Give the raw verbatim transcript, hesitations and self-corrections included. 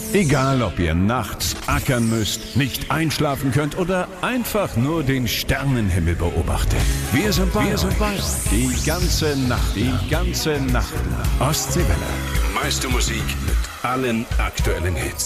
Egal, ob ihr nachts ackern müsst, nicht einschlafen könnt oder einfach nur den Sternenhimmel beobachtet. Wir sind bei, Wir sind bei euch. Die ganze Nacht, die ganze Nacht. Ostseewelle. Die meiste Musik mit allen aktuellen Hits.